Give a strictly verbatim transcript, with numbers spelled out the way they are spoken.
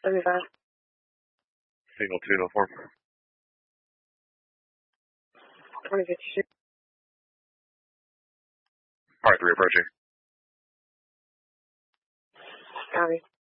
seventy-five. Single two no form. twenty fifty-six. Part three approaching. Copy.